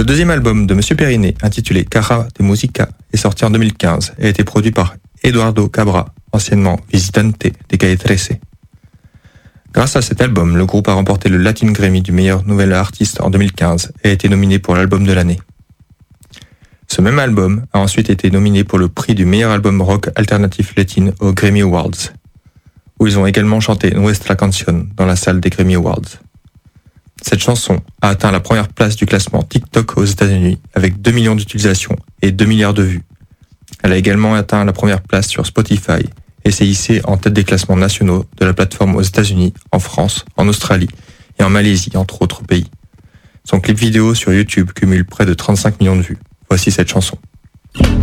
deuxième album de Monsieur Periné, intitulé Cara de Musica, est sorti en 2015 et a été produit par Eduardo Cabra, anciennement Visitante de Calle 13. Grâce à cet album, le groupe a remporté le Latin Grammy du meilleur nouvel artiste en 2015 et a été nominé pour l'album de l'année. Ce même album a ensuite été nominé pour le prix du meilleur album rock alternatif latine aux Grammy Awards, où ils ont également chanté Nuestra Canción dans la salle des Grammy Awards. Cette chanson a atteint la première place du classement TikTok aux États-Unis avec 2 millions d'utilisations et 2 milliards de vues. Elle a également atteint la première place sur Spotify et s'est hissée en tête des classements nationaux de la plateforme aux États-Unis, en France, en Australie et en Malaisie, entre autres pays. Son clip vidéo sur YouTube cumule près de 35 millions de vues. Voici cette chanson.